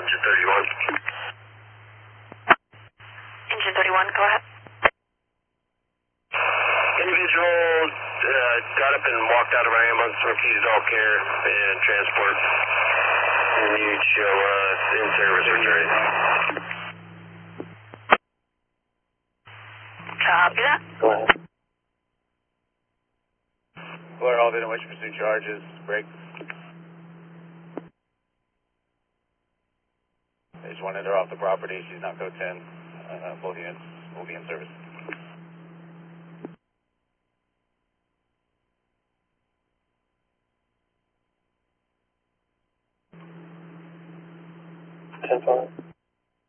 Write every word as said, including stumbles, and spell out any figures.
engine thirty-one. Engine thirty-one, go ahead. Individual uh, got up and walked out of our ambulance, repeated all care and transport. And you show uh, in service return. Copy that. Go ahead. Alert all in which pursuit charges, break. They just wanted her off the property, she's not code ten, uh, both units will be in service.